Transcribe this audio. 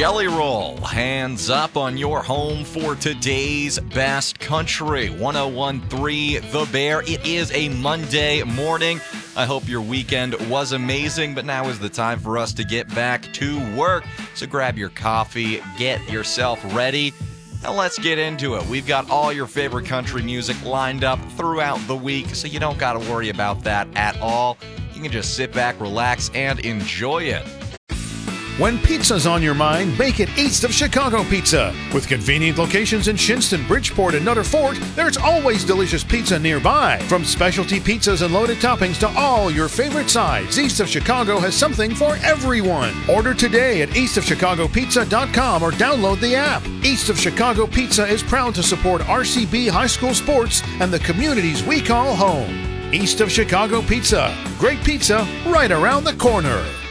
Jelly Roll. Hands up on your home for today's best country. 101.3 The Bear. It is a Monday morning. I hope your weekend was amazing, but now is the time for us to get back to work. So grab your coffee, get yourself ready, and let's get into it. We've got all your favorite country music lined up throughout the week, so you don't got to worry about that at all. You can just sit back, relax, and enjoy it. When pizza's on your mind, make it East of Chicago Pizza. With convenient locations in Shinston, Bridgeport, and Nutter Fort, there's always delicious pizza nearby. From specialty pizzas and loaded toppings to all your favorite sides, East of Chicago has something for everyone. Order today at eastofchicagopizza.com or download the app. East of Chicago Pizza is proud to support RCB High School sports and the communities we call home. East of Chicago Pizza. Great pizza right around the corner.